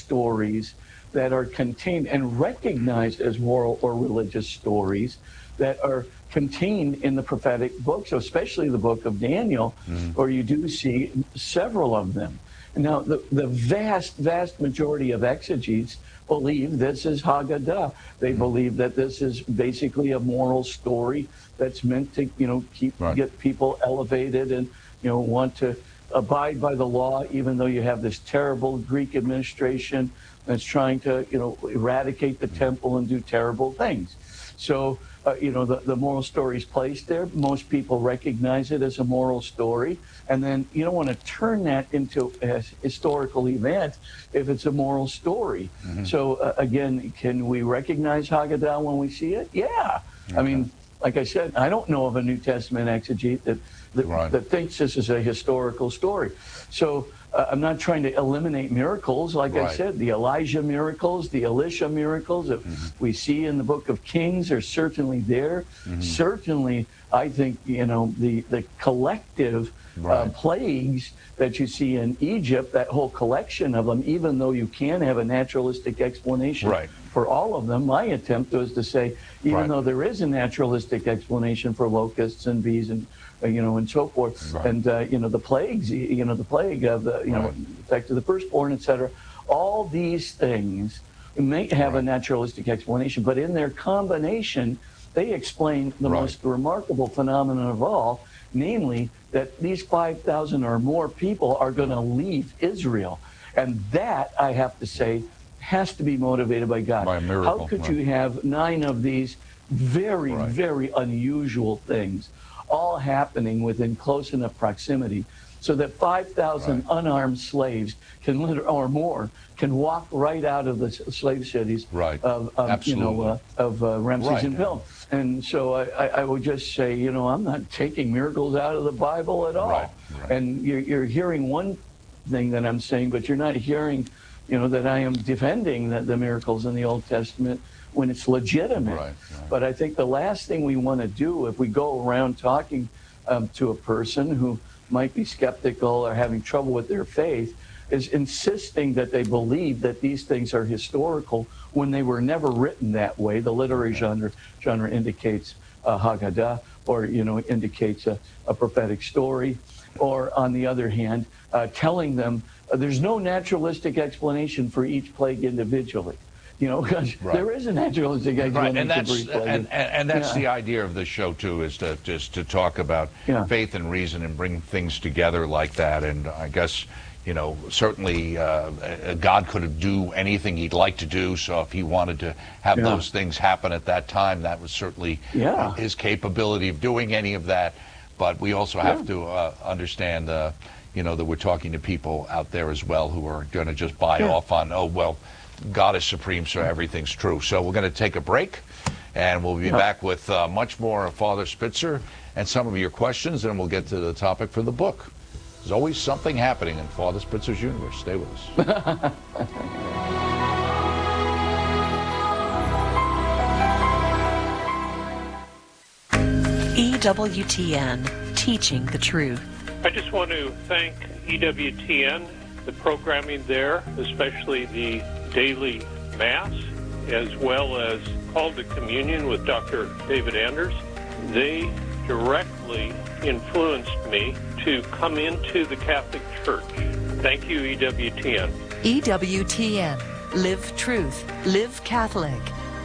stories that are contained and recognized as moral or religious stories that are contained in the prophetic books, especially the book of Daniel, where you do see several of them. Now, the vast majority of exegetes believe this is Haggadah. They believe that this is basically a moral story that's meant to, get people elevated and, want to abide by the law, even though you have this terrible Greek administration that's trying to, eradicate the temple and do terrible things. So, the moral story is placed there. Most people recognize it as a moral story. And then you don't want to turn that into a historical event if it's a moral story. So, again, can we recognize Haggadah when we see it? Yeah. Okay. I mean, like I said, I don't know of a New Testament exegete that thinks this is a historical story. So I'm not trying to eliminate miracles. Like I said, the Elijah miracles, the Elisha miracles that we see in the book of Kings are certainly there. Certainly, I think, the collective plagues that you see in Egypt, that whole collection of them, even though you can have a naturalistic explanation for all of them, my attempt was to say, even though there is a naturalistic explanation for locusts and bees and and so forth, and the plagues, the plague of the effect of the firstborn, etc. All these things may have a naturalistic explanation, but in their combination, they explain the most remarkable phenomenon of all, namely that these 5,000 or more people are going to leave Israel, and that, I have to say, has to be motivated by God. By a miracle. How could you have 9 of these very unusual things all happening within close enough proximity so that 5,000 unarmed slaves or more can walk right out of the slave cities of Ramses and Pilm? And so I would just say, I'm not taking miracles out of the Bible at all. And you're hearing one thing that I'm saying, but you're not hearing, that I am defending the miracles in the Old Testament when it's legitimate. But I think the last thing we want to do if we go around talking to a person who might be skeptical or having trouble with their faith is insisting that they believe that these things are historical when they were never written that way. The literary genre indicates Haggadah, or indicates a prophetic story, or on the other hand, telling them there's no naturalistic explanation for each plague individually. Because there is a naturalistic explanation for each plague. And that's the idea of this show too, is to just to talk about faith and reason and bring things together like that. And I guess certainly God could do anything he'd like to do. So if he wanted to have those things happen at that time, that was certainly his capability of doing any of that. But we also have to understand, that we're talking to people out there as well who are going to just buy off on, God is supreme, so everything's true. So we're going to take a break, and we'll be back with much more of Father Spitzer and some of your questions, and we'll get to the topic for the book. There's always something happening in Father Spitzer's universe. Stay with us. EWTN, teaching the truth. I just want to thank EWTN, the programming there, especially the daily Mass, as well as Call to Communion with Dr. David Anders. They directly influenced me to come into the Catholic Church. Thank you, EWTN. EWTN. Live truth. Live Catholic.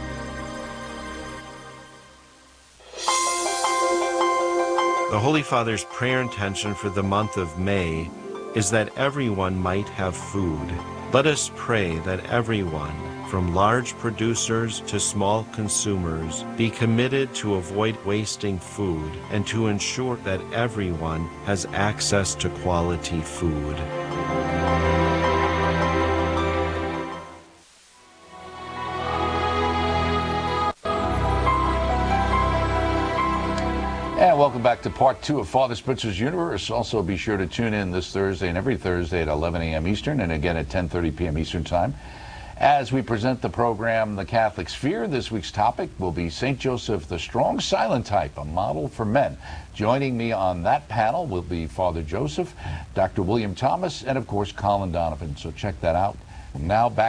The Holy Father's prayer intention for the month of May is that everyone might have food. Let us pray that everyone, from large producers to small consumers, be committed to avoid wasting food and to ensure that everyone has access to quality food. And welcome back to part 2 of Father Spitzer's Universe. Also, be sure to tune in this Thursday and every Thursday at 11 a.m. Eastern and again at 10:30 p.m. Eastern Time as we present the program The Catholic Sphere. This week's topic will be St. Joseph, the Strong Silent Type, a model for men. Joining me on that panel will be Father Joseph, Dr. William Thomas, and of course Colin Donovan. So check that out. Now back